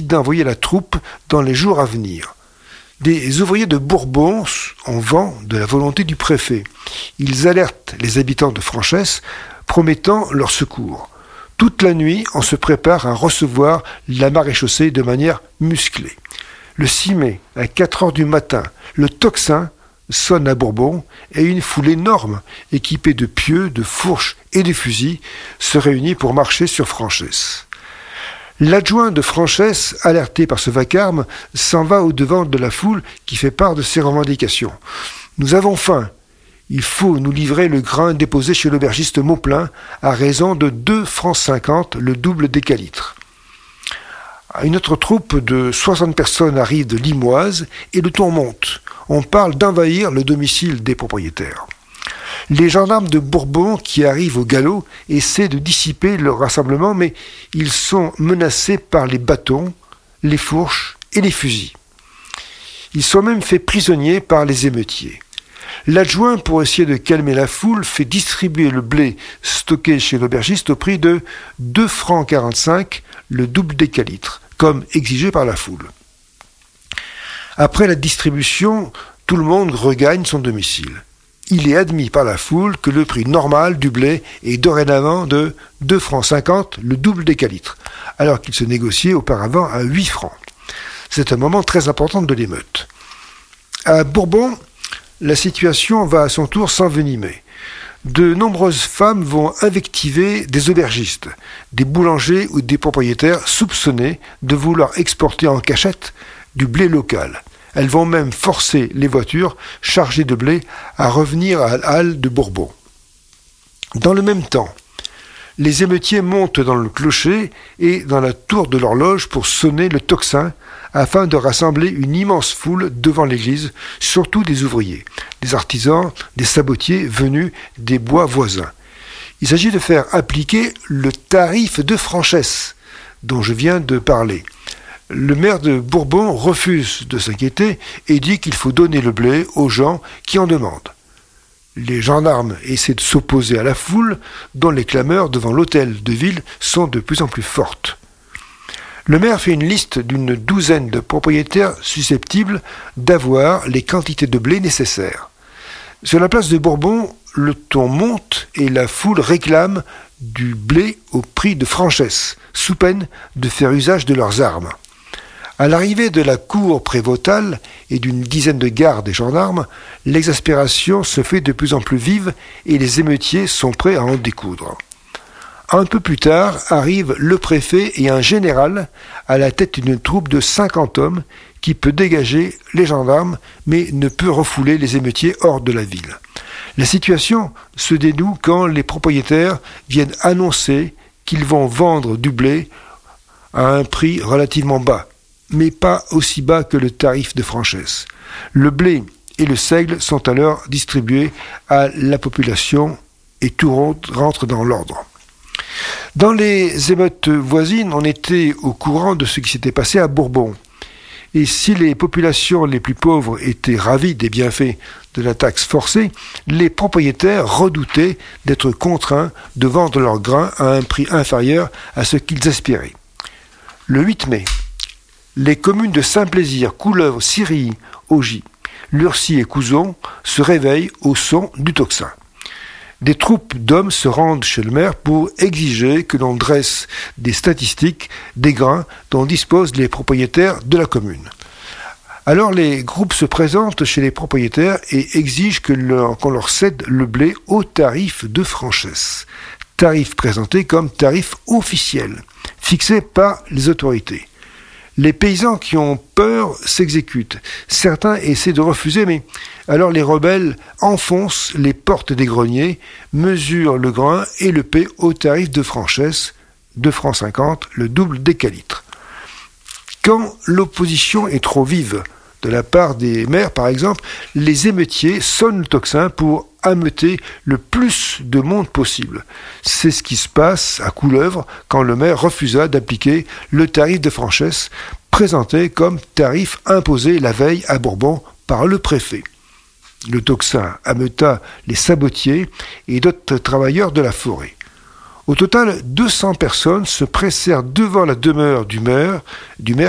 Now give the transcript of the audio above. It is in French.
décide d'envoyer la troupe dans les jours à venir. Des ouvriers de Bourbon ont vent de la volonté du préfet. Ils alertent les habitants de Franchesse, promettant leur secours. Toute la nuit, on se prépare à recevoir la maréchaussée de manière musclée. Le 6 mai, à 4 heures du matin, le tocsin sonne à Bourbon et une foule énorme, équipée de pieux, de fourches et de fusils, se réunit pour marcher sur Franchesse. L'adjoint de Franchesse, alerté par ce vacarme, s'en va au-devant de la foule qui fait part de ses revendications. « Nous avons faim. Il faut nous livrer le grain déposé chez l'aubergiste Mauplin à raison de 2,50 francs, le double des calitres. » Une autre troupe de 60 personnes arrive de Limoise et le ton monte. On parle d'envahir le domicile des propriétaires. Les gendarmes de Bourbon qui arrivent au galop essaient de dissiper le rassemblement, mais ils sont menacés par les bâtons, les fourches et les fusils. Ils sont même faits prisonniers par les émeutiers. L'adjoint, pour essayer de calmer la foule, fait distribuer le blé stocké chez l'aubergiste au prix de 2,45 francs, le double des calitres, comme exigé par la foule. Après la distribution, tout le monde regagne son domicile. Il est admis par la foule que le prix normal du blé est dorénavant de 2,50 francs, le double des calitres, alors qu'il se négociait auparavant à 8 francs. C'est un moment très important de l'émeute. À Bourbon, la situation va à son tour s'envenimer. De nombreuses femmes vont invectiver des aubergistes, des boulangers ou des propriétaires soupçonnés de vouloir exporter en cachette du blé local. Elles vont même forcer les voitures chargées de blé à revenir à Halle de Bourbon. Dans le même temps, les émeutiers montent dans le clocher et dans la tour de l'horloge pour sonner le tocsin afin de rassembler une immense foule devant l'église, surtout des ouvriers, des artisans, des sabotiers venus des bois voisins. Il s'agit de faire appliquer le tarif de Franchesse dont je viens de parler. Le maire de Bourbon refuse de s'inquiéter et dit qu'il faut donner le blé aux gens qui en demandent. Les gendarmes essaient de s'opposer à la foule, dont les clameurs devant l'hôtel de ville sont de plus en plus fortes. Le maire fait une liste d'une douzaine de propriétaires susceptibles d'avoir les quantités de blé nécessaires. Sur la place de Bourbon, le ton monte et la foule réclame du blé au prix de Franchesse, sous peine de faire usage de leurs armes. À l'arrivée de la cour prévôtale et d'une dizaine de gardes et gendarmes, l'exaspération se fait de plus en plus vive et les émeutiers sont prêts à en découdre. Un peu plus tard arrive le préfet et un général à la tête d'une troupe de 50 hommes qui peut dégager les gendarmes mais ne peut refouler les émeutiers hors de la ville. La situation se dénoue quand les propriétaires viennent annoncer qu'ils vont vendre du blé à un prix relativement bas, mais pas aussi bas que le tarif de Franchesse. Le blé et le seigle sont alors distribués à la population et tout rentre dans l'ordre. Dans les émeutes voisines, on était au courant de ce qui s'était passé à Bourbon. Et si les populations les plus pauvres étaient ravies des bienfaits de la taxe forcée, les propriétaires redoutaient d'être contraints de vendre leurs grains à un prix inférieur à ce qu'ils aspiraient. Le 8 mai, les communes de Saint-Plaisir, Couleuvre, Cirilly, Augy, Lurcy et Couzon se réveillent au son du tocsin. Des troupes d'hommes se rendent chez le maire pour exiger que l'on dresse des statistiques des grains dont disposent les propriétaires de la commune. Alors les groupes se présentent chez les propriétaires et exigent qu'on leur cède le blé au tarif de Franchesse, tarif présenté comme tarif officiel, fixé par les autorités. Les paysans qui ont peur s'exécutent. Certains essaient de refuser, mais alors les rebelles enfoncent les portes des greniers, mesurent le grain et le paient au tarif de Franchesse, 2,50 francs, le double des calitres. Quand l'opposition est trop vive, de la part des maires par exemple, les émeutiers sonnent le tocsin pour ameuter le plus de monde possible. C'est ce qui se passe à Couleuvre quand le maire refusa d'appliquer le tarif de Franchesse, présenté comme tarif imposé la veille à Bourbon par le préfet. Le tocsin ameuta les sabotiers et d'autres travailleurs de la forêt. Au total, 200 personnes se pressèrent devant la demeure du maire